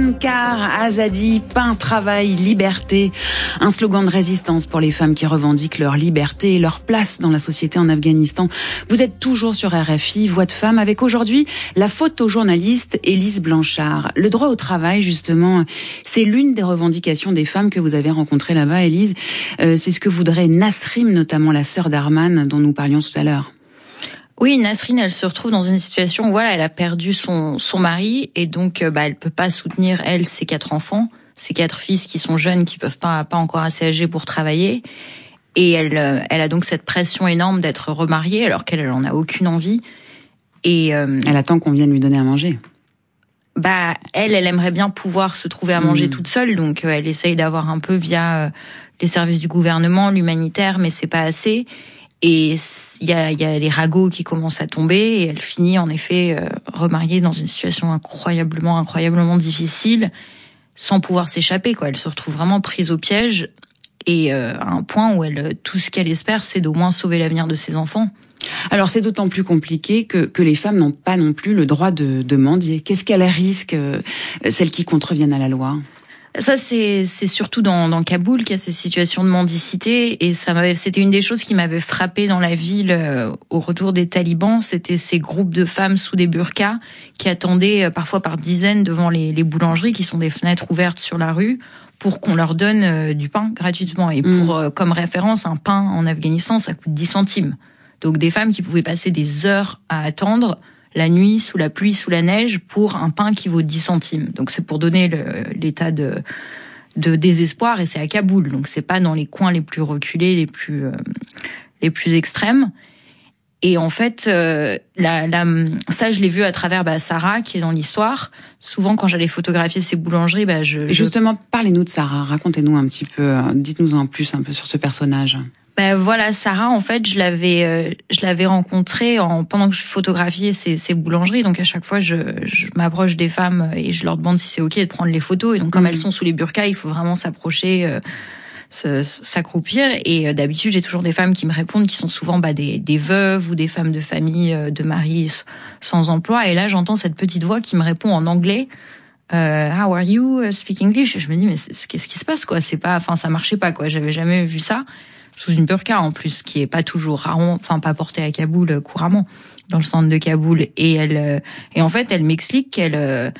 Pankar Azadi, pain, travail, liberté. Un slogan de résistance pour les femmes qui revendiquent leur liberté et leur place dans la société en Afghanistan. Vous êtes toujours sur RFI, Voix de femme, avec aujourd'hui la photojournaliste Élise Blanchard. Le droit au travail, justement, c'est l'une des revendications des femmes que vous avez rencontrées là-bas, Élise. C'est ce que voudrait Nasrim, notamment la sœur d'Arman, dont nous parlions tout à l'heure. Oui, Nasrin, elle se retrouve dans une situation où voilà, elle a perdu son mari et donc elle peut pas soutenir ses 4 enfants, ses 4 fils qui sont jeunes, qui peuvent pas encore assez âgés pour travailler, et elle a donc cette pression énorme d'être remariée alors qu'elle en a aucune envie, et elle attend qu'on vienne lui donner à manger. Elle aimerait bien pouvoir se trouver à manger toute seule, donc elle essaye d'avoir un peu via les services du gouvernement, l'humanitaire, mais c'est pas assez. Et il y a les ragots qui commencent à tomber et elle finit en effet remariée dans une situation incroyablement difficile, sans pouvoir s'échapper, quoi. Elle se retrouve vraiment prise au piège et à un point où tout ce qu'elle espère, c'est d'au moins sauver l'avenir de ses enfants. Alors c'est d'autant plus compliqué que les femmes n'ont pas non plus le droit de mendier. Qu'est-ce qu'elles risquent, celles qui contreviennent à la loi ? Ça, c'est surtout dans Kaboul qu'il y a ces situations de mendicité, et c'était une des choses qui m'avait frappée dans la ville au retour des talibans. C'était ces groupes de femmes sous des burqas qui attendaient parfois par dizaines devant les boulangeries, qui sont des fenêtres ouvertes sur la rue, pour qu'on leur donne du pain gratuitement. Et comme référence, un pain en Afghanistan, ça coûte 10 centimes. Donc des femmes qui pouvaient passer des heures à attendre la nuit, sous la pluie, sous la neige, pour un pain qui vaut 10 centimes. Donc c'est pour donner l'état de désespoir, et c'est à Kaboul. Donc c'est pas dans les coins les plus reculés, les plus extrêmes. Et en fait, ça je l'ai vu à travers Sarah, qui est dans l'histoire. Souvent, quand j'allais photographier ces boulangeries, Justement, parlez-nous de Sarah. Racontez-nous un petit peu, dites-nous en plus un peu sur ce personnage. Voilà, Sarah, en fait, je l'avais rencontrée pendant que je photographiais ces boulangeries. Donc à chaque fois, je m'approche des femmes et je leur demande si c'est ok de prendre les photos. Et donc comme elles sont sous les burqas, il faut vraiment s'approcher, s'accroupir. Et d'habitude, j'ai toujours des femmes qui me répondent, qui sont souvent des veuves ou des femmes de famille, de maris sans emploi. Et là, j'entends cette petite voix qui me répond en anglais. How are you? Speak English. Et je me dis, mais qu'est-ce qui se passe, quoi? Ça marchait pas, quoi. J'avais jamais vu ça. Sous une burqa en plus, qui est pas toujours rarement, pas portée à Kaboul couramment, dans le centre de Kaboul. Et en fait, elle m'explique qu'elle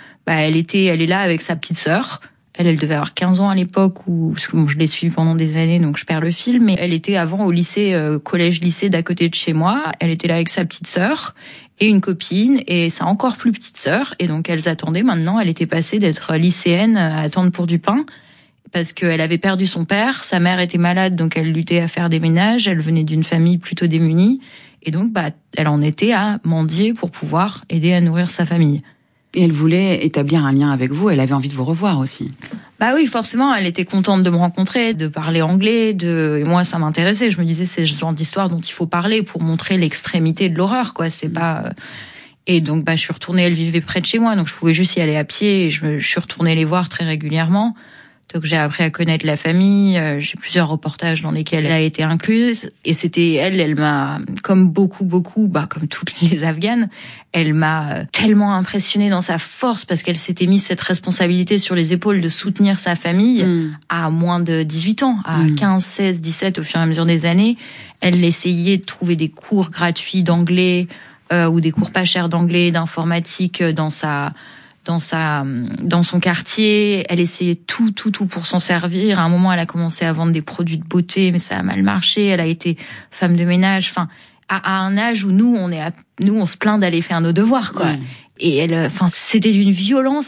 est là avec sa petite sœur. Elle devait avoir 15 ans à l'époque, parce que je l'ai suivie pendant des années, donc je perds le fil. Mais elle était avant au lycée, collège-lycée d'à côté de chez moi. Elle était là avec sa petite sœur et une copine et sa encore plus petite sœur. Et donc elles attendaient. Maintenant, elle était passée d'être lycéenne à attendre pour du pain, parce qu'elle avait perdu son père, sa mère était malade, donc elle luttait à faire des ménages, elle venait d'une famille plutôt démunie, et donc elle en était à mendier pour pouvoir aider à nourrir sa famille. Et elle voulait établir un lien avec vous, elle avait envie de vous revoir aussi. Oui, forcément, elle était contente de me rencontrer, de parler anglais, et moi ça m'intéressait, je me disais c'est ce genre d'histoire dont il faut parler pour montrer l'extrémité de l'horreur, quoi, c'est pas... Et donc je suis retournée, elle vivait près de chez moi, donc je pouvais juste y aller à pied, et je suis retournée les voir très régulièrement. Donc j'ai appris à connaître la famille, j'ai plusieurs reportages dans lesquels elle a été incluse, et c'était elle m'a, comme beaucoup, comme toutes les Afghanes, elle m'a tellement impressionnée dans sa force, parce qu'elle s'était mise cette responsabilité sur les épaules de soutenir sa famille à moins de 18 ans, à 15, 16, 17 au fur et à mesure des années. Elle essayait de trouver des cours gratuits d'anglais ou des cours pas chers d'anglais, d'informatique dans son quartier. Elle essayait tout pour s'en servir. À un moment, elle a commencé à vendre des produits de beauté, mais ça a mal marché. Elle a été femme de ménage. À un âge où nous, on se plaint d'aller faire nos devoirs, quoi. Ouais. Et c'était d'une violence